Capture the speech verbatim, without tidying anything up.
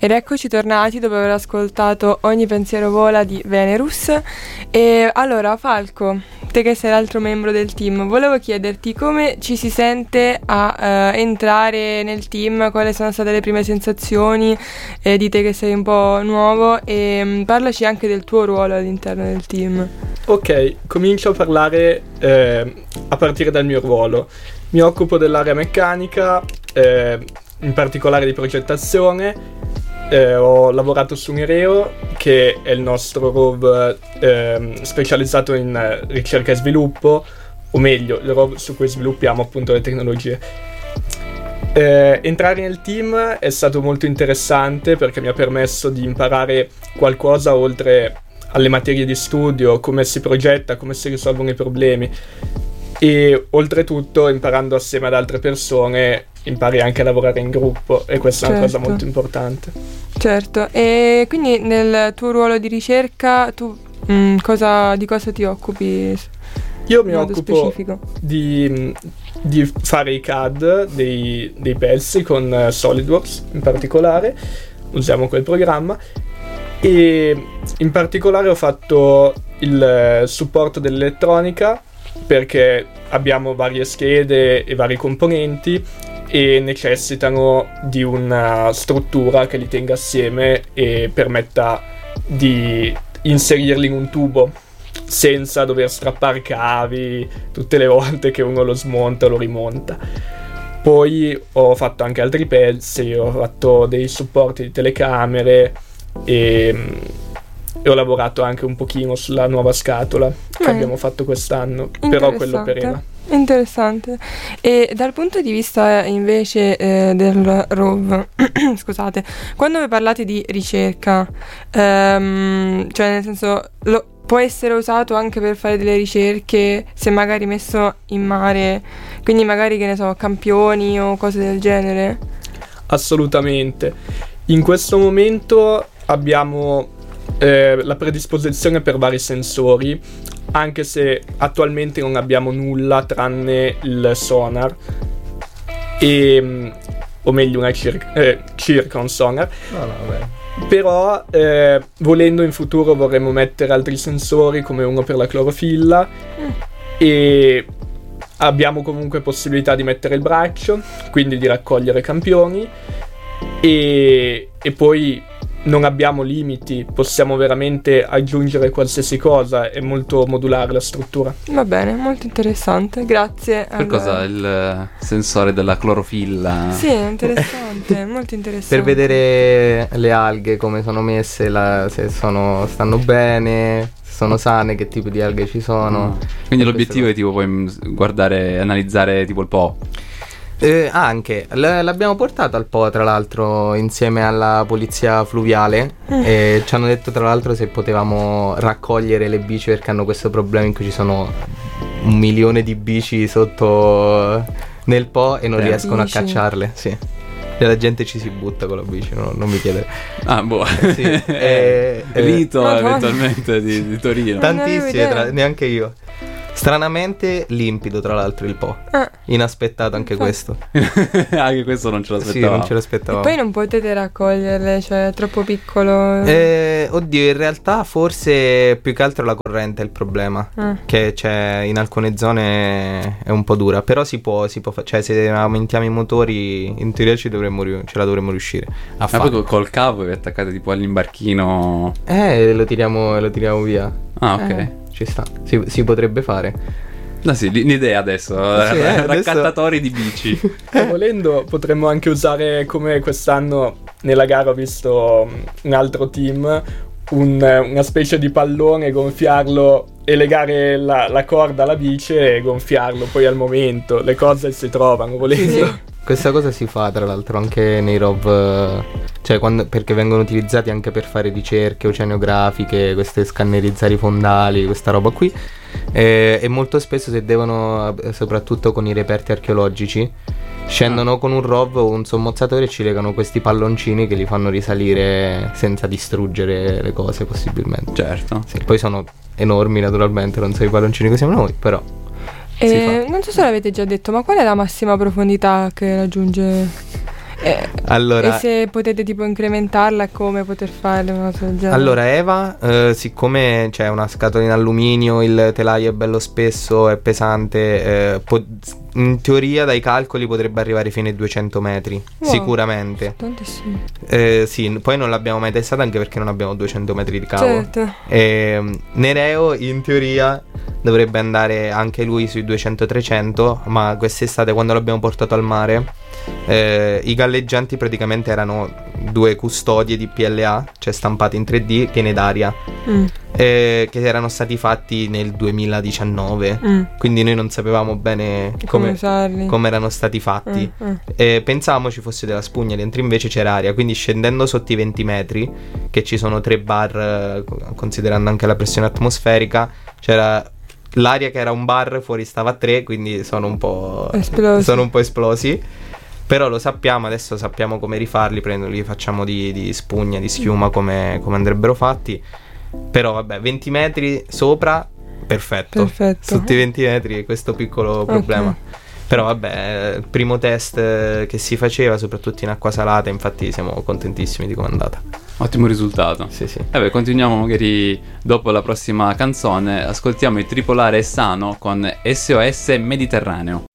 Ed eccoci tornati dopo aver ascoltato Ogni pensiero vola di Venerus. E allora Falco, te che sei l'altro membro del team, volevo chiederti come ci si sente a uh, entrare nel team, quali sono state le prime sensazioni eh, di te che sei un po' nuovo, e um, parlaci anche del tuo ruolo all'interno del team. Ok, comincio a parlare eh, a partire dal mio ruolo. Mi occupo dell'area meccanica, eh, in particolare di progettazione. Eh, ho lavorato su Nereo, che è il nostro R O V eh, specializzato in eh, ricerca e sviluppo, o meglio, il R O V su cui sviluppiamo appunto le tecnologie. Eh, entrare nel team è stato molto interessante perché mi ha permesso di imparare qualcosa oltre alle materie di studio, come si progetta, come si risolvono i problemi, e oltretutto imparando assieme ad altre persone impari anche a lavorare in gruppo, e questa certo. è una cosa molto importante. Certo, e quindi nel tuo ruolo di ricerca tu mh, cosa, di cosa ti occupi? Io mi occupo di, di fare i C A D dei, dei pezzi con uh, SolidWorks in particolare, usiamo quel programma, e in particolare ho fatto il uh, supporto dell'elettronica perché abbiamo varie schede e vari componenti e necessitano di una struttura che li tenga assieme e permetta di inserirli in un tubo senza dover strappare cavi tutte le volte che uno lo smonta o lo rimonta. Poi ho fatto anche altri pezzi, ho fatto dei supporti di telecamere e, e ho lavorato anche un pochino sulla nuova scatola che eh. abbiamo fatto quest'anno, però quello per Ela. Interessante. E dal punto di vista invece eh, del R O V, scusate, quando vi parlate di ricerca, ehm, cioè nel senso lo, può essere usato anche per fare delle ricerche se magari messo in mare, quindi magari che ne so, campioni o cose del genere? Assolutamente. In questo momento abbiamo eh, la predisposizione per vari sensori, anche se attualmente non abbiamo nulla tranne il sonar e, o meglio una circa, eh, circa un sonar. No, no, vabbè. Però eh, volendo in futuro vorremmo mettere altri sensori, come uno per la clorofilla, mm. e abbiamo comunque possibilità di mettere il braccio, quindi di raccogliere campioni, e, e poi non abbiamo limiti, possiamo veramente aggiungere qualsiasi cosa, è molto modulare la struttura. Va bene, molto interessante, grazie. Per cosa il sensore della clorofilla? Sì, è interessante, molto interessante. Per vedere le alghe come sono messe, la, se sono, stanno bene, se sono sane, che tipo di alghe ci sono. Mm. Quindi l'obiettivo è tipo poi guardare, analizzare tipo il Po. Eh, anche L- l'abbiamo portato al Po, tra l'altro, insieme alla polizia fluviale, mm. e ci hanno detto tra l'altro se potevamo raccogliere le bici, perché hanno questo problema in cui ci sono un milione di bici sotto nel Po e non eh, riescono bici. a cacciarle, sì. E la gente ci si butta con la bici, no, non mi chiedere. Ah, boh. Eh, sì. eh, eh, Rito no, eventualmente di, di Torino. Tantissime, tra- neanche io. Stranamente limpido, tra l'altro, il Po. Ah. Inaspettato anche questo. Anche questo non ce l'aspettavamo. Sì, non ce l'aspettavamo. E poi non potete raccoglierle, cioè è troppo piccolo. Eh, oddio, in realtà forse più che altro la corrente è il problema. Ah. Che c'è in alcune zone è un po' dura. Però si può, si può fa- cioè se aumentiamo i motori, in teoria ci dovremmo ri- ce la dovremmo riuscire a fare. Ma poi col cavo che attaccate tipo all'imbarchino. Eh, lo tiriamo, lo tiriamo via. Ah, ok. Eh. Ci sta, si, si potrebbe fare. No, sì, l'idea adesso, sì, eh, raccattatori adesso... di bici. E volendo potremmo anche usare, come quest'anno nella gara ho visto un altro team, un, una specie di pallone, gonfiarlo e legare la, la corda alla bici e gonfiarlo poi al momento. Le cose si trovano, volendo. Sì. Questa cosa si fa tra l'altro anche nei R O V, cioè quando, perché vengono utilizzati anche per fare ricerche oceanografiche, queste scannerizzare i fondali, questa roba qui, e, e molto spesso se devono, soprattutto con i reperti archeologici, scendono con un R O V o un sommozzatore e ci legano questi palloncini che li fanno risalire senza distruggere le cose possibilmente. Certo. Sì, poi sono enormi naturalmente, non so i palloncini che siamo noi, però... Eh, non so se l'avete già detto, ma qual è la massima profondità che raggiunge Eh, allora, e se potete tipo incrementarla, come poter fare una cosa del genere? Allora Eva, eh, siccome c'è una scatola in alluminio, il telaio è bello spesso, è pesante, eh, po- in teoria dai calcoli potrebbe arrivare fino ai duecento metri, wow, sicuramente. Tantissimo. Eh, sì, poi non l'abbiamo mai testata anche perché non abbiamo duecento metri di cavo. Certo. E, Nereo in teoria dovrebbe andare anche lui sui duecento trecento, ma quest'estate quando l'abbiamo portato al mare, eh, i galleggianti praticamente erano due custodie di P L A, cioè stampati in tre D, piene d'aria, mm. eh, che erano stati fatti nel duemiladiciannove, mm. quindi noi non sapevamo bene come, come, come erano stati fatti. mm. Mm. E pensavamo ci fosse della spugna dentro, invece c'era aria, quindi scendendo sotto i venti metri, che ci sono tre bar, eh, considerando anche la pressione atmosferica, c'era l'aria che era un bar, fuori stava a tre, quindi sono un po' esplosi. sono un po' esplosi. Però lo sappiamo, adesso sappiamo come rifarli, li facciamo di, di spugna, di schiuma, come, come andrebbero fatti. Però vabbè, venti metri sopra, perfetto, perfetto. Sotto i venti metri questo piccolo problema, okay. Però vabbè, il primo test che si faceva soprattutto in acqua salata, infatti siamo contentissimi di come è andata. Ottimo risultato. Sì, sì. Vabbè, continuiamo magari dopo la prossima canzone. Ascoltiamo il Tripolare Sano con S O S Mediterraneo.